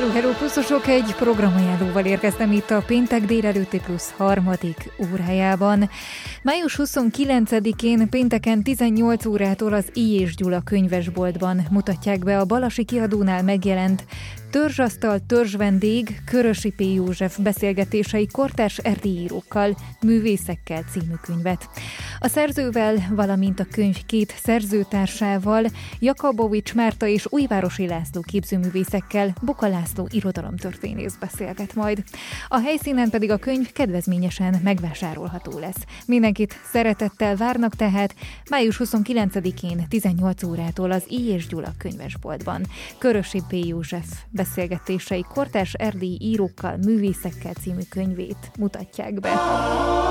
Hello pluszosok, egy programajánlóval érkeztem itt a péntek délelőtti plusz harmadik órájában. Május 29-én pénteken 18 órától az I. és Gyula könyvesboltban mutatják be a Balasi Kiadónál megjelent Törzsasztal, törzsvendég, Körösi P. József beszélgetései kortárs erdélyi írókkal, művészekkel című könyvet. A szerzővel, valamint a könyv két szerzőtársával, Jakobovics Márta és Újvárosi László képzőművészekkel Boka László irodalomtörténész beszélget majd. A helyszínen pedig a könyv kedvezményesen megvásárolható lesz. Mindenkit szeretettel várnak tehát május 29-én 18 órától az I. és Gyula könyvesboltban. Körösi P. József beszélgetései kortárs erdélyi írókkal, művészekkel című könyvét mutatják be.